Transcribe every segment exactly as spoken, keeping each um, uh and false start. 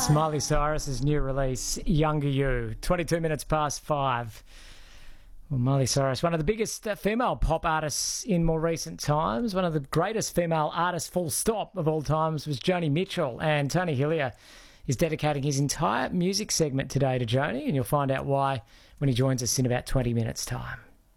It's Miley Cyrus's new release, Younger You, twenty-two minutes past five. Well, Miley Cyrus, one of the biggest uh, female pop artists in more recent times, one of the greatest female artists, full stop, of all times, was Joni Mitchell. And Tony Hillier is dedicating his entire music segment today to Joni, and you'll find out why when he joins us in about twenty minutes' time.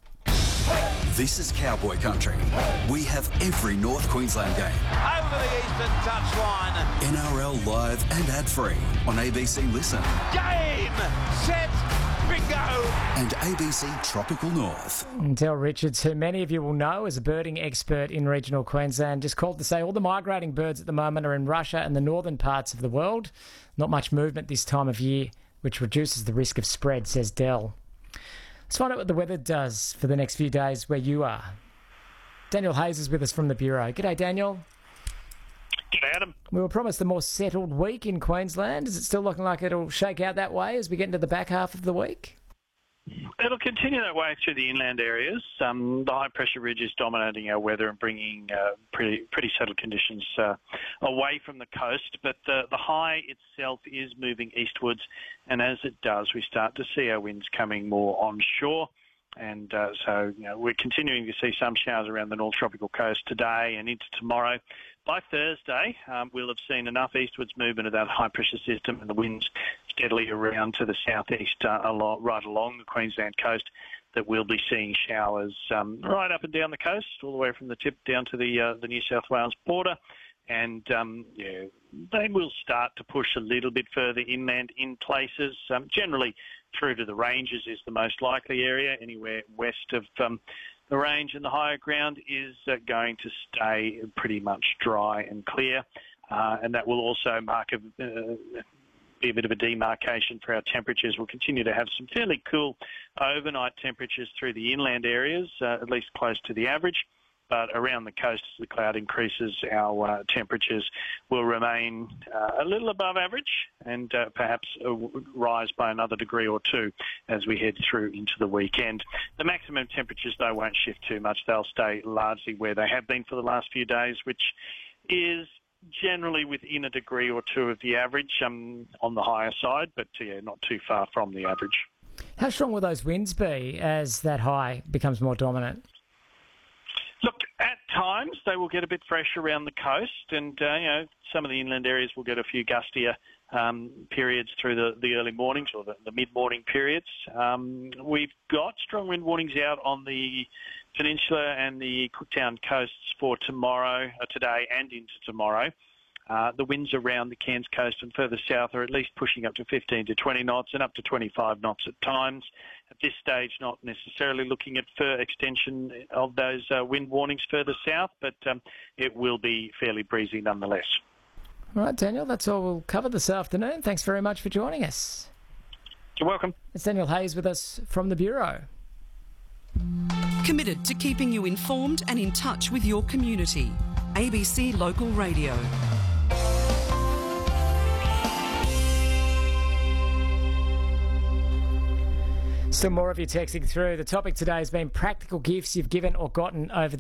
This is Cowboy Country. We have every North Queensland game. Over the eastern touchline. N R L live and ad-free on A B C Listen. Game, set, bingo. And A B C Tropical North. And Del Richards, who many of you will know as a birding expert in regional Queensland, just called to say all the migrating birds at the moment are in Russia and the northern parts of the world. Not much movement this time of year, which reduces the risk of spread, says Del. Let's find out what the weather does for the next few days where you are. Daniel Hayes is with us from the Bureau. G'day, Daniel. G'day, Adam. We were promised a more settled week in Queensland. Is it still looking like it'll shake out that way as we get into the back half of the week? It'll continue that way through the inland areas. Um, the high-pressure ridge is dominating our weather and bringing uh, pretty pretty settled conditions uh, away from the coast. But the, the high itself is moving eastwards, and as it does, we start to see our winds coming more onshore. And uh, so you know, we're continuing to see some showers around the North Tropical Coast today and into tomorrow. By Thursday, um, we'll have seen enough eastwards movement of that high-pressure system and the winds steadily around to the southeast uh, along, right along the Queensland coast that we'll be seeing showers um, right up and down the coast, all the way from the tip down to the uh, the New South Wales border. And um, yeah, they will start to push a little bit further inland in places. Um, generally through to the ranges is the most likely area. Anywhere west of um, the range and the higher ground is uh, going to stay pretty much dry and clear. Uh, and that will also mark a, uh, be a bit of a demarcation for our temperatures. We'll continue to have some fairly cool overnight temperatures through the inland areas, uh, at least close to the average. But around the coast, as the cloud increases, our uh, temperatures will remain uh, a little above average and uh, perhaps uh, rise by another degree or two as we head through into the weekend. The maximum temperatures, though, won't shift too much. They'll stay largely where they have been for the last few days, which is generally within a degree or two of the average, um, on the higher side, but yeah, not too far from the average. How strong will those winds be as that high becomes more dominant? Look, at times they will get a bit fresh around the coast, and uh, you know, some of the inland areas will get a few gustier um, periods through the, the early mornings or the, the mid-morning periods. Um, we've got strong wind warnings out on the Peninsula and the Cooktown coasts for tomorrow, uh, today and into tomorrow. Uh, the winds around the Cairns coast and further south are at least pushing up to fifteen to twenty knots and up to twenty-five knots at times. At this stage, not necessarily looking at further extension of those uh, wind warnings further south, but um, it will be fairly breezy nonetheless. All right, Daniel, that's all we'll cover this afternoon. Thanks very much for joining us. You're welcome. It's Daniel Hayes with us from the Bureau. Committed to keeping you informed and in touch with your community. A B C Local Radio. Still more of you texting through. The topic today has been practical gifts you've given or gotten over the